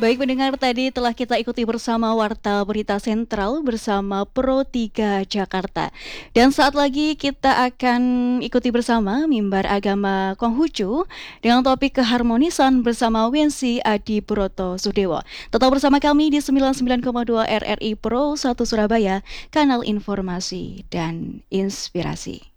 Baik pendengar, tadi telah kita ikuti bersama Warta Berita Sentral bersama Pro 3 Jakarta. Dan saat lagi kita akan ikuti bersama Mimbar Agama Konghucu dengan topik keharmonisan bersama Wensi Adi Broto Sudewo. Tetap bersama kami di 99,2 RRI Pro 1 Surabaya, kanal informasi dan inspirasi.